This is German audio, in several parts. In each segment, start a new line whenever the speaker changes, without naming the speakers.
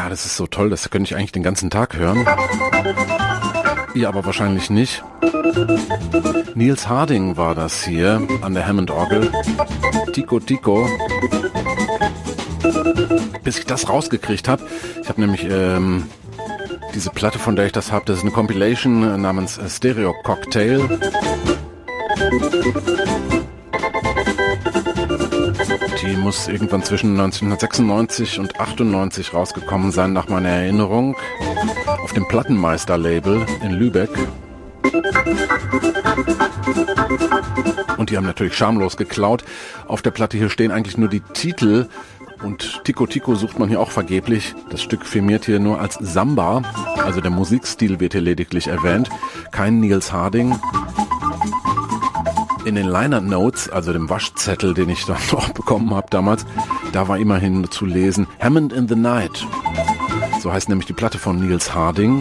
Ja, das ist so toll, das könnte ich eigentlich den ganzen Tag hören. Ihr aber wahrscheinlich nicht. Niels Harding war das hier an der Hammond-Orgel. Tico Tico. Bis ich das rausgekriegt habe. Ich habe nämlich diese Platte, von der ich das habe, das ist eine Compilation namens Stereo Cocktail. Die muss irgendwann zwischen 1996 und 98 rausgekommen sein, nach meiner Erinnerung, auf dem Plattenmeister-Label in Lübeck. Und die haben natürlich schamlos geklaut. Auf der Platte hier stehen eigentlich nur die Titel. Und Tico Tico sucht man hier auch vergeblich. Das Stück firmiert hier nur als Samba. Also der Musikstil wird hier lediglich erwähnt. Kein Niels Harding. In den Liner Notes, also dem Waschzettel, den ich dann noch bekommen habe damals, da war immerhin zu lesen Hammond in the Night. So heißt nämlich die Platte von Niels Harding.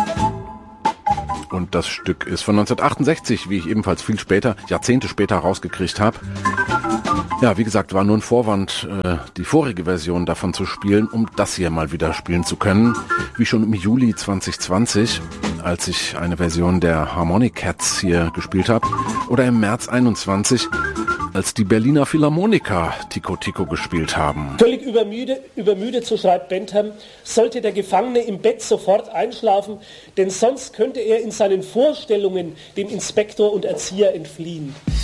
Und das Stück ist von 1968, wie ich ebenfalls viel später, Jahrzehnte später rausgekriegt habe. Ja, wie gesagt, war nur ein Vorwand, die vorige Version davon zu spielen, um das hier mal wieder spielen zu können. Wie schon im Juli 2020, als ich eine Version der Harmonic Cats hier gespielt habe. Oder im März 21, als die Berliner Philharmoniker Tico Tico gespielt haben.
Völlig übermüdet, so schreibt Bentham, sollte der Gefangene im Bett sofort einschlafen, denn sonst könnte er in seinen Vorstellungen dem Inspektor und Erzieher entfliehen.